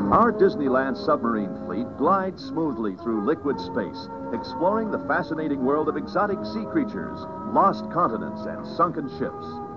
Our Disneyland submarine fleet glides smoothly through liquid space, exploring the fascinating world of exotic sea creatures, lost continents, and sunken ships.